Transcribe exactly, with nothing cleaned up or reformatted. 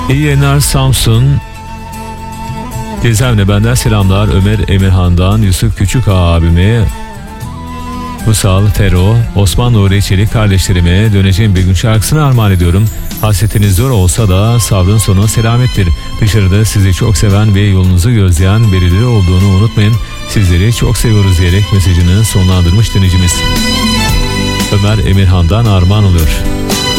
İyi yayınlar Samsun. Teyzemle benden selamlar. Ömer Emirhan'dan Yusuf Küçük abime, Musal, Fero, Osman Nuri Çelik kardeşlerime Döneceğim Bir Gün şarkısını armağan ediyorum. Hasretiniz zor olsa da sabrın sonu selamettir. Dışarıda sizi çok seven ve yolunuzu gözleyen birileri olduğunu unutmayın. Sizleri çok seviyoruz diyerek mesajını sonlandırmış dinleyicimiz. Ömer Emirhan'dan armağan oluyor.